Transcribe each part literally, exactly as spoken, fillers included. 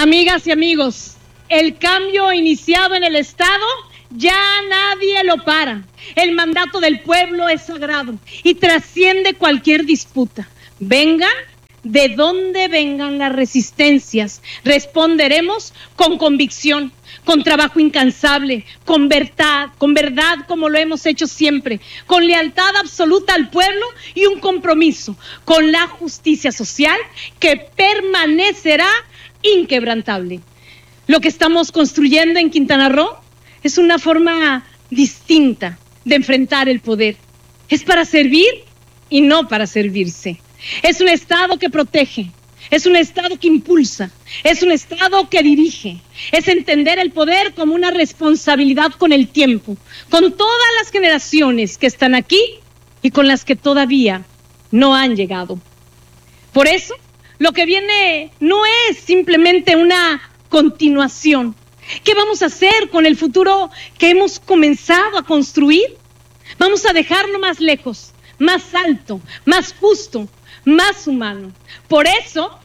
Amigas y amigos, el cambio iniciado en el Estado ya nadie lo para. El mandato del pueblo es sagrado y trasciende cualquier disputa. Vengan de donde vengan las resistencias, responderemos con convicción, con trabajo incansable, con verdad, con verdad como lo hemos hecho siempre, con lealtad absoluta al pueblo y un compromiso con la justicia social que permanecerá inquebrantable. Lo que estamos construyendo en Quintana Roo es una forma distinta de enfrentar el poder. Es para servir y no para servirse. Es un Estado que protege, es un Estado que impulsa, es un Estado que dirige. Es entender el poder como una responsabilidad con el tiempo, con todas las generaciones que están aquí y con las que todavía no han llegado. Por eso, lo que viene no es simplemente una continuación. ¿Qué vamos a hacer con el futuro que hemos comenzado a construir? Vamos a dejarlo más lejos, más alto, más justo, más humano. Por eso,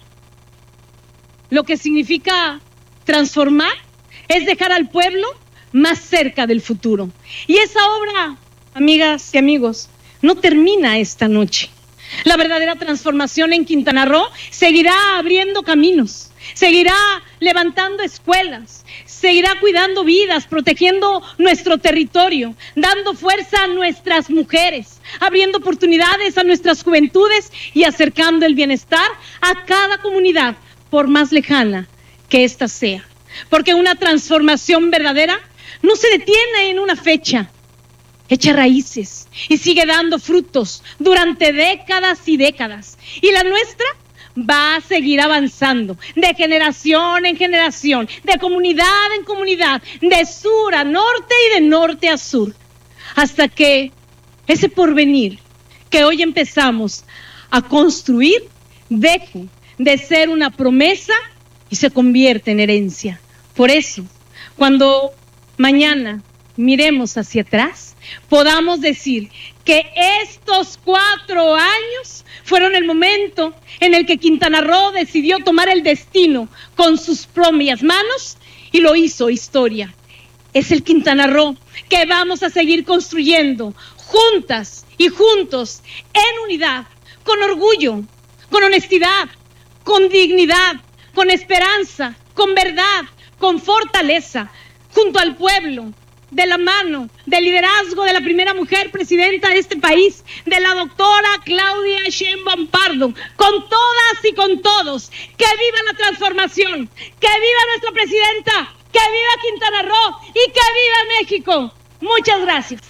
lo que significa transformar es dejar al pueblo más cerca del futuro. Y esa obra, amigas y amigos, no termina esta noche. La verdadera transformación en Quintana Roo seguirá abriendo caminos, seguirá levantando escuelas, seguirá cuidando vidas, protegiendo nuestro territorio, dando fuerza a nuestras mujeres, abriendo oportunidades a nuestras juventudes y acercando el bienestar a cada comunidad, por más lejana que ésta sea. Porque una transformación verdadera no se detiene en una fecha, echa raíces y sigue dando frutos durante décadas y décadas. Y la nuestra va a seguir avanzando de generación en generación, de comunidad en comunidad, de sur a norte y de norte a sur, hasta que ese porvenir que hoy empezamos a construir deje de ser una promesa y se convierte en herencia. Por eso, cuando mañana miremos hacia atrás, podamos decir que estos cuatro años fueron el momento en el que Quintana Roo decidió tomar el destino con sus propias manos y lo hizo historia. Es el Quintana Roo que vamos a seguir construyendo juntas y juntos en unidad, con orgullo, con honestidad, con dignidad, con esperanza, con verdad, con fortaleza, junto al pueblo, de la mano del liderazgo de la primera mujer presidenta de este país, de la doctora Claudia Sheinbaum Pardo, con todas y con todos. ¡Que viva la transformación! ¡Que viva nuestra presidenta! ¡Que viva Quintana Roo! ¡Y que viva México! Muchas gracias.